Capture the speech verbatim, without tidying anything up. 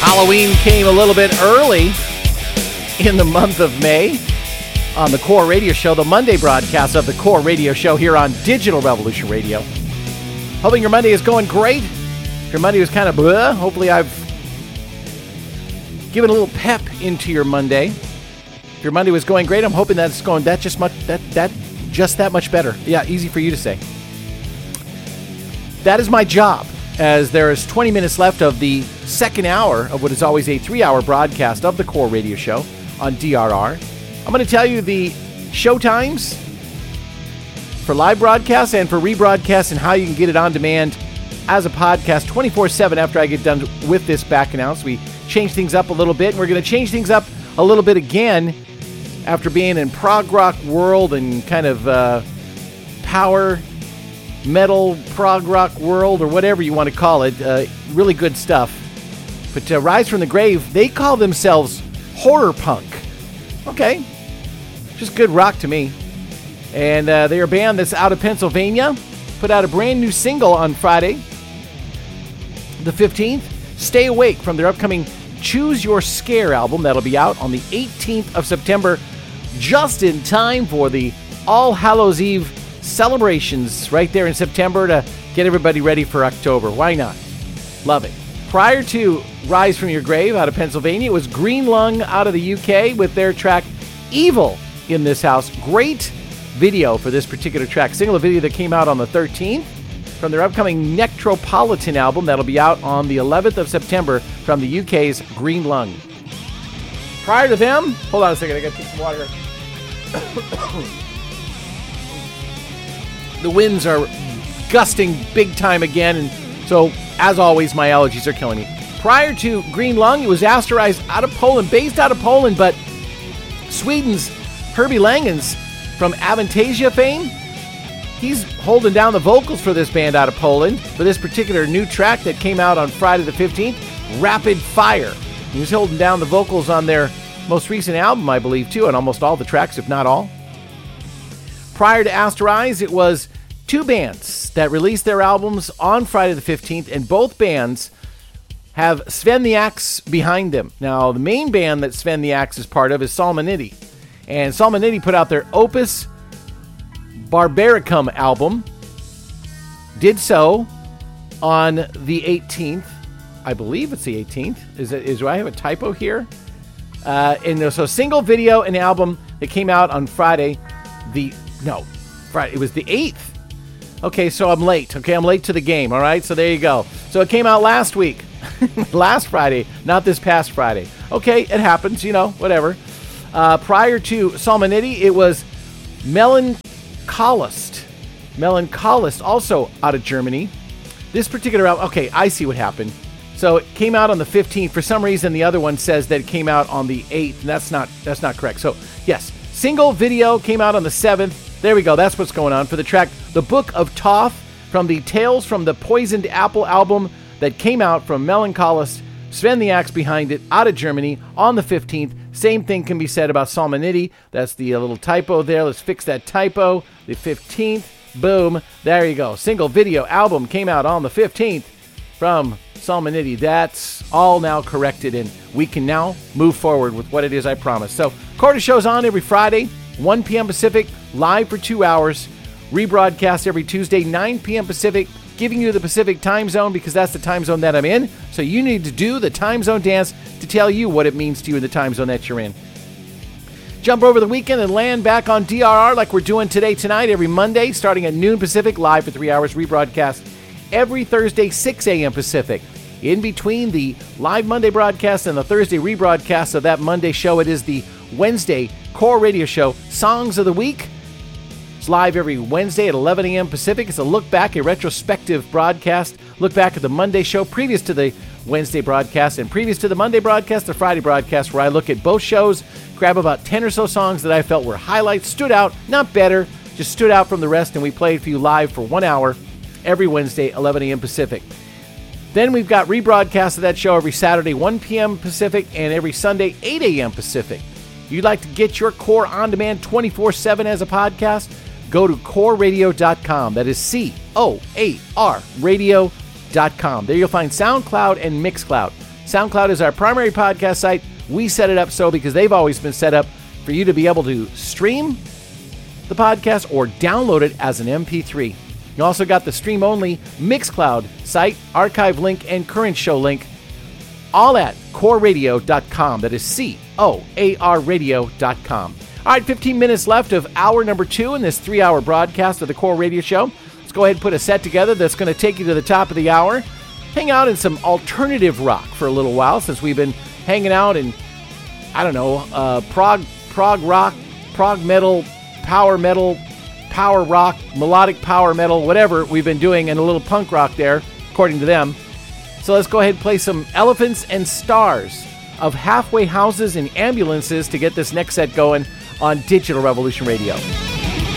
Halloween came a little bit early in the month of May on the Core Radio Show, the Monday broadcast of the Core Radio Show here on Digital Revolution Radio. Hoping your Monday is going great. If your Monday was kind of blah, hopefully I've given a little pep into your Monday. If your Monday was going great, I'm hoping that it's going that just much that that just that much better. Yeah, easy for you to say. That is my job, as there is twenty minutes left of the second hour of what is always a three-hour broadcast of the Core Radio Show on D R R. I'm going to tell you the show times for live broadcasts and for rebroadcasts and how you can get it on demand as a podcast twenty-four seven after I get done with this back announce. We change things up a little bit, and we're going to change things up a little bit again after being in prog rock world and kind of uh, power metal prog rock world, or whatever you want to call it. Uh, really good stuff. But uh, Rise from the Grave, they call themselves horror punk. Okay. Just good rock to me. And uh, they're a band that's out of Pennsylvania. Put out a brand new single on Friday, the fifteenth. Stay Awake, from their upcoming Choose Your Scare album. That'll be out on the eighteenth of September, just in time for the All Hallows Eve celebrations right there in September to get everybody ready for October. Why not? Love it. Prior to Rise from Your Grave out of Pennsylvania, it was Green Lung out of the U K with their track Evil in This House. Great video for this particular track. Single video that came out on the thirteenth from their upcoming Nectropolitan album that'll be out on the eleventh of September from the U K's Green Lung. Prior to them, hold on a second, I gotta take some water here. The winds are gusting big time again, and so, as always, my allergies are killing me. Prior to Green Lung, it was Asterized out of Poland, based out of Poland, but Sweden's Herbie Langens from Avantasia fame, he's holding down the vocals for this band out of Poland for this particular new track that came out on Friday the fifteenth, Rapid Fire. He's holding down the vocals on their most recent album, I believe, too, on almost all the tracks, if not all. Prior to Asterize, it was two bands that released their albums on Friday the fifteenth, and both bands have Sven the Axe behind them. Now, the main band that Sven the Axe is part of is Psalmonity, and Psalmonity put out their Opus Barbaricum album, did so on the eighteenth. I believe it's the eighteenth. Is it? Is do I have a typo here? Uh, and so, single, video, and album that came out on Friday. The no, Friday. It was the eighth. Okay, so I'm late. Okay, I'm late to the game. All right, so there you go. So it came out last week, last Friday, not this past Friday. Okay, it happens. You know, whatever. Uh, prior to Psalmonity, it was Melancholist. Melancholist, also out of Germany. This particular album, okay, I see what happened. So it came out on the fifteenth. For some reason, the other one says that it came out on the eighth, and that's not that's not correct. So, yes, single, video came out on the seventh. There we go. That's what's going on for the track The Book of Thoth from the Tales from the Poisoned Apple album that came out from Melancholist. Sven the Axe behind it, out of Germany, on the fifteenth. Same thing can be said about Psalmonity. That's the uh, little typo there. Let's fix that typo. The fifteenth. Boom. There you go. Single, video, album came out on the fifteenth from Psalmonity. That's all now corrected, and we can now move forward with what it is I promised. So, Quarter Show's on every Friday, one p.m. Pacific, live for two hours. Rebroadcast every Tuesday, nine p.m. Pacific, giving you the Pacific time zone because that's the time zone that I'm in. So you need to do the time zone dance to tell you what it means to you in the time zone that you're in. Jump over the weekend and land back on D R R like we're doing today, tonight, every Monday, starting at noon Pacific, live for three hours, rebroadcast every Thursday, six a.m. Pacific. In between the live Monday broadcast and the Thursday rebroadcast of that Monday show, it is the Wednesday Core Radio Show, Songs of the Week. It's live every Wednesday at eleven a.m. Pacific. It's a look back, a retrospective broadcast. Look back at the Monday show previous to the Wednesday broadcast and previous to the Monday broadcast, the Friday broadcast, where I look at both shows, grab about ten or so songs that I felt were highlights, stood out, not better, just stood out from the rest, and we played for you live for one hour every Wednesday, eleven a.m. Pacific. Then we've got rebroadcast of that show every Saturday, one p.m. Pacific, and every Sunday, eight a.m. Pacific. If you'd like to get your Core on demand twenty-four seven as a podcast, go to core radio dot com. That is C O A R radio dot com. There you'll find SoundCloud and Mixcloud. SoundCloud is our primary podcast site. We set it up so because they've always been set up for you to be able to stream the podcast or download it as an M P three. You also got the stream-only Mixcloud site, archive link, and current show link, all at core radio dot com. That is C O A R radio dot com. All right, fifteen minutes left of hour number two in this three-hour broadcast of the Core Radio Show. Let's go ahead and put a set together that's going to take you to the top of the hour. Hang out in some alternative rock for a little while since we've been hanging out in, I don't know, uh, prog, prog rock, prog metal, power metal, power rock, melodic power metal, whatever we've been doing, and a little punk rock there, according to them. So let's go ahead and play some Elephants and Stars of Halfway Houses and Ambulances to get this next set going on Digital Revolution Radio.